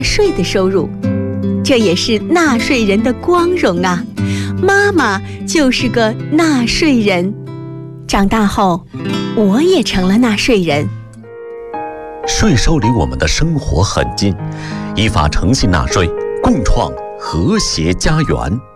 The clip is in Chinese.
税的收入，这也是纳税人的光荣啊！妈妈就是个纳税人，长大后我也成了纳税人。 税收离我们的生活很近，依法诚信纳税，共创和谐家园。